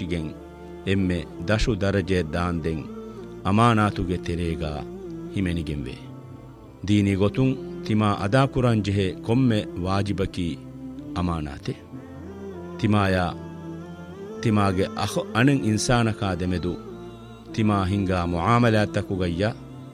ಕುಶಿಗೆಂ ಎಮ್ಮೆ ದಶು ದರಜೆ ದಾಂದೆಂ ಅಮಾನಾತುಗೆ ತೆರೇಗ ಹಿಮೆನಿಗೆಂವೆ ದೀನಿ ಗೊತುಂ ತಿಮಾ ಅದಾ ಕುರಾನ್ ಜೆಹೆ ಕೊಮ್ಮೆ ವಾಜಿಬಕಿ ಅಮಾನಾತೆ ತಿಮಾಗೆ ಅಹೊ ಅಣೆಂ ಇನ್ಸಾನಕಾ ದೆಮೆದು ತಿಮಾ ಹಿಂಗಾ ಮುಆಮಲಾತಕುಗಯ್ಯ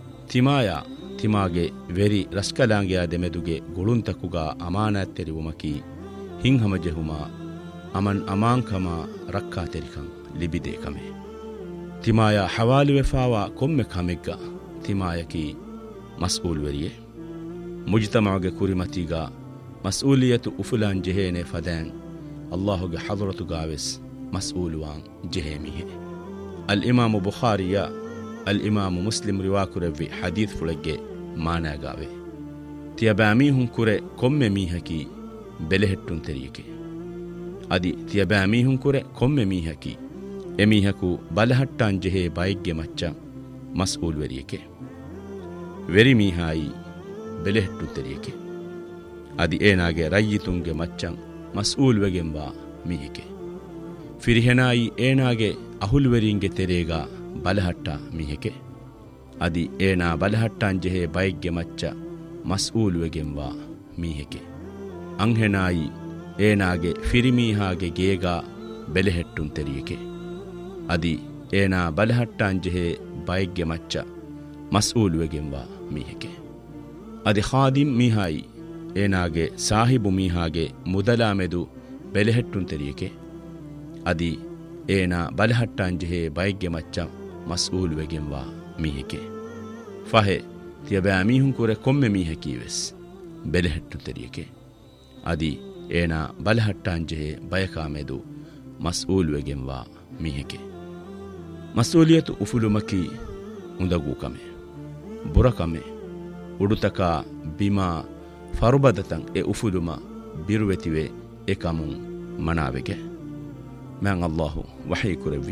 ತಿಮಾಗೆ ವೆರಿ ರಸ್ಕಲಾಂಗಿಯ ದೆಮೆದುಗೆ ಗುಳುಂತಕುಗ ಅಮಾನಾತ್ ತೆರಿವುಮಕಿ ಹಿಂಹಮ ಜೆಹುಮ ಅಮನ್ ಅಮಾಂಕಮ ರಕ್ಕಾ ತೆರಿಕಂ ಲಿಬಿದೆ ಕಮೆ ತಿಮಾಯ ಹವಾಲಿವೆಫಾವ ಕೊಮ್ಮೆ ಕಮೆಗ್ಗ ತಿಮಾಯಕಿ ಮಸ್ಊಲ್ ವೆರಿಯೆ ಮುಜ್ತಮಾಗೆ ಕುರಿಮತಿಗ ಮಸ್ಊಲಿಯತು ಉಫುಲಾನ್ ಜೆಹೇನೆ ಫದ್ಯಾನ್ ಅಲ್ಲಾಹುಗೆ ಹದರತುಗಾವೆಸ್ ಮಸ್ಊಲುವಾನ್ ಜೆಹೇಮಿಹೆ ಅಲ್ ಇಮಾಮು ಬುಖಾರಿಯ ಅಲ್ ಇಮಾಮು ಮುಸ್ಲಿಂ ರಿವಾಕುರವ್ವಿ ಹದೀತ್ ಫುಳಗ್ಗೆ ಮಾನಾಗಾವೆ ತಿಯಬಾಮೀಹುಂ ಕುರೆ ಕೊಮ್ಮೆ ಮೀಹಕಿ ಬೆಲೆಹೆಟ್ಟುನ್ ತೆರಿಯಕೆ ಅದಿ ತಿಯಬಾಮೀಹುಂ ಕುರೆ ಕೊಮ್ಮೆ ಮೀಹಕಿ ಎಮೀಹಕು ಬಲಹಟ್ಟಾನ್ ಜೆಹೆ ಬೈಗ್ಗೆ ಮಚ್ಚ ಮಸ್ಊಲ್ ವೆರಿಯಕೆ ವೆರಿ ಮೀಹಾಯಿ ಬೆಲೆಹೆಟ್ಟುನ್ ತೆರಿಯಕೆ ಅದಿ ಏನಾಗೆ ರಯ್ಯಿತುಂಗೆ ಮಚ್ಚಂ ಮಸ್ಊಲ್ ವೆಗೆಂಬ ಮೀಹಿಕೆ ಫಿರಿಹೆನಾಯಿ ಏನಾಗೆ ಅಹುಲ್ವೆರಿಂಗೆ ತೆರೇಗ ಬಲಹಟ್ಟ ಮೀಹಿಕೆ ಅದಿ ಏನಾ ಬಲಹಟ್ಟಾನ್ ಜೆಹೆ ಬೈಗ್ಗೆ ಮಚ್ಚ ಮಸ್ಊಲ್ ವೆಗೆಂಬ ಮೀಹಿಕೆ ಅಂಹೆನಾಯಿ ಏನಾಗೆ ಫಿರಿಮೀಹಾಗೆ ಗೇಗ ಬೆಲೆಹೆಟ್ಟುನ್ ತೆರಿಯಕೆ ಅದಿ ಏನಾ ಬಲಹಟ್ಟಾನ್ ಜೆಹೆ ಬೈಗ್ಗೆ ಮಚ್ಚ ಮಸ್ಊಲ್ ವೆಗೆಂಬ ಮೀಹಿಕೆ ಅದಿ ಖಾದಿಮ್ ಮೀಹಾಯಿ ಏನಾಗೆ ಸಾಹಿಬು ಮೀಹಾಗೆ ಮುದಲಾಮೆದು ಬೆಲೆಹೆಟ್ಟುನ್ ತೆರಿಯಕೆ ಅದಿ ಏನಾ ಬಲಹಟ್ಟಾನ್ ಜೆಹೆ ಬೈಗ್ಗೆ ಮಚ್ಚ ಮಸ್ಊಲ್ ವೆಗೆಂಬ ಮೀಹಿಕೆ ಫಹೆ ತಿಯಬಾಮೀಹುಂ ಕುರೆ ಕೊಮ್ಮೆ ಮೀಹಕೀವೆಸ್ ಬೆಲೆಹೆಟ್ಟುನ್ ತೆರಿಯಕೆ ಅದಿ ಏನಾ ಬಲಹಟ್ಟಾನ್ ಜೆಹೆ ಬಯಕಾಮೆದು ಮಸ್ಊಲ್ ವೆಗೆಂಬ ಮೀಹಿಕೆ ಮಸ್ಊಲಿಯತು ಉಫುಲುಮಕಿ ಉಂದಗೂ ಕಮೆ ಬುರಕಮೆ ಉಡುತಕ ಬಿಮಾ ಫರುಬದತಂ ಎ ಉಫುಲುಮ ಬಿರುವೆತಿವೆ ಎಕಮುಂ ಮನಾವೆಗೆ ಮ್ಯಾಂ ಅಲ್ಲಾಹು ವಹಿ ಕುರವಿ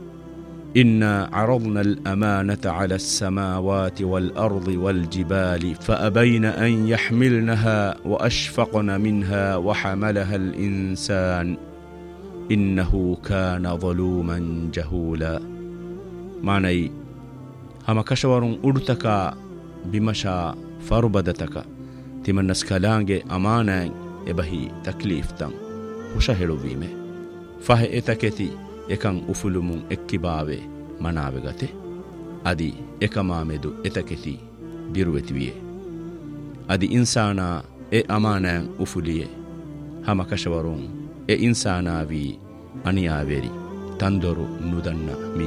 إنا عرضنا الأمانة على السماوات والأرض والجبال فأبين أن يحملنها وأشفقن منها وحملها الإنسان إنه كان ظلوما جهولا معني هما كشورون أرتكا بمشا فربدتك تمنس كلانج أمانا إبهي تكليف تن وشهلو بيمه فه إتكتي එකං උෆුලුමුන් එක්කිබාවේ මනාවගත අදි එකමාමෙදු එතකෙති බිරුවෙතිවියේ අදි ඉන්සානා එ අමානෑන් උෆුලියේ හමකශවරුන් එ ඉන්සානාවී අනියාවෙරි තන්දොරු නුදන්න මි